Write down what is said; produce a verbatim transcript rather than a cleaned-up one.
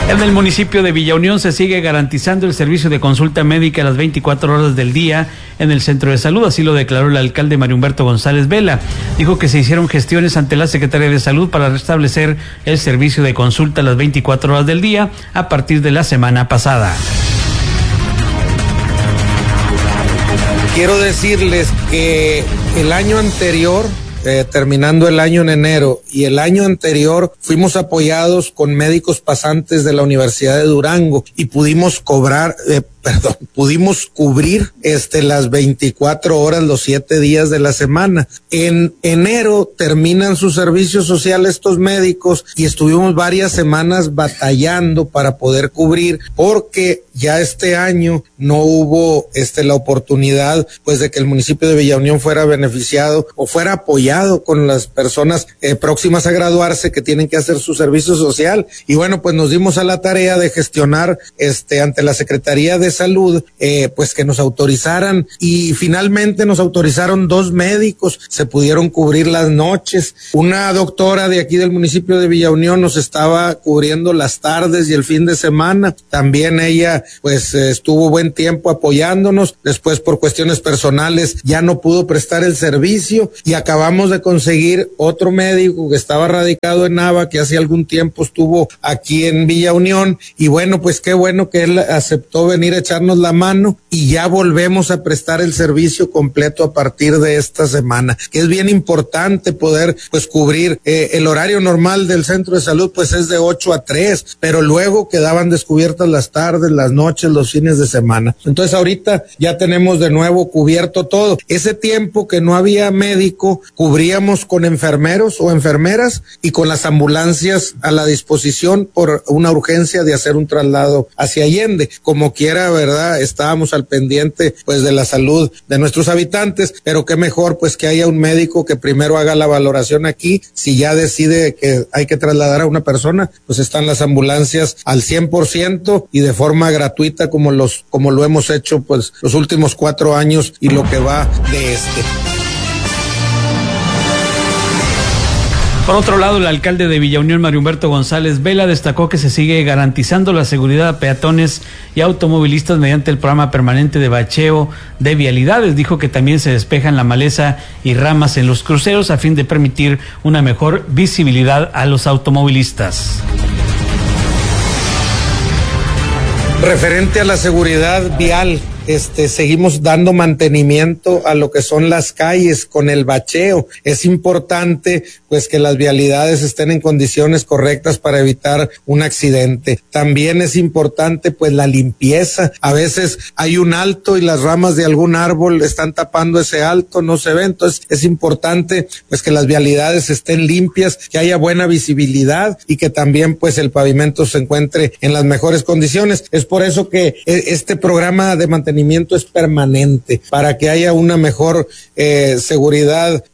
En el municipio de Villa Unión se sigue garantizando el servicio de consulta médica a las veinticuatro horas del día en el centro de salud, así lo declaró el alcalde Mario Humberto González Vela. Dijo que se hicieron gestiones ante la Secretaría de Salud para restablecer el servicio de consulta a las veinticuatro horas del día a partir de la semana pasada. Quiero decirles que el año anterior, Eh, terminando el año en enero, y el año anterior fuimos apoyados con médicos pasantes de la Universidad de Durango y pudimos cobrar, eh, perdón, pudimos cubrir este las veinticuatro horas, los siete días de la semana. En enero terminan su servicio social estos médicos y estuvimos varias semanas batallando para poder cubrir, porque ya este año no hubo este la oportunidad pues de que el municipio de Villa Unión fuera beneficiado o fuera apoyado con las personas eh, próximas a graduarse que tienen que hacer su servicio social. Y bueno, pues nos dimos a la tarea de gestionar este ante la Secretaría de Salud eh, pues que nos autorizaran, y finalmente nos autorizaron dos médicos, se pudieron cubrir las noches. Una doctora de aquí del municipio de Villa Unión nos estaba cubriendo las tardes y el fin de semana. También ella pues eh, estuvo buen tiempo apoyándonos. Después, por cuestiones personales, ya no pudo prestar el servicio y acabamos de conseguir otro médico que estaba radicado en Nava, que hace algún tiempo estuvo aquí en Villa Unión, y bueno, pues qué bueno que él aceptó venir a echarnos la mano, y ya volvemos a prestar el servicio completo a partir de esta semana, que es bien importante poder pues cubrir eh, el horario normal del centro de salud, pues es de ocho a tres, pero luego quedaban descubiertas las tardes, las noches, los fines de semana. Entonces ahorita ya tenemos de nuevo cubierto todo. Ese tiempo que no había médico, cubríamos con enfermeros o enfermeras y con las ambulancias a la disposición por una urgencia de hacer un traslado hacia Allende. Como quiera, ¿verdad? Estábamos al pendiente pues de la salud de nuestros habitantes, pero qué mejor pues que haya un médico que primero haga la valoración aquí. Si ya decide que hay que trasladar a una persona, pues están las ambulancias al cien por ciento y de forma gratuita, como los como lo hemos hecho pues los últimos cuatro años y lo que va de este. Por otro lado, el alcalde de Villa Unión, Mario Humberto González Vela, destacó que se sigue garantizando la seguridad a peatones y automovilistas mediante el programa permanente de bacheo de vialidades. Dijo que también se despejan la maleza y ramas en los cruceros a fin de permitir una mejor visibilidad a los automovilistas. Referente a la seguridad vial, Este, seguimos dando mantenimiento a lo que son las calles con el bacheo. Es importante pues que las vialidades estén en condiciones correctas para evitar un accidente. También es importante pues la limpieza. A veces hay un alto y las ramas de algún árbol están tapando ese alto, no se ve. Entonces es importante pues que las vialidades estén limpias, que haya buena visibilidad y que también pues el pavimento se encuentre en las mejores condiciones. Es por eso que este programa de mantenimiento es permanente, para que haya una mejor eh, seguridad